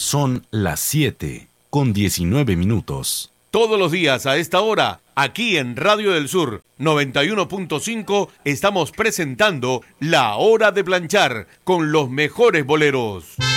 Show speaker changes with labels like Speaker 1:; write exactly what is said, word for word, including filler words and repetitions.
Speaker 1: Son las siete con diecinueve minutos.
Speaker 2: Todos los días a esta hora, aquí en Radio del Sur noventa y uno punto cinco, estamos presentando La Hora de Planchar con los mejores boleros.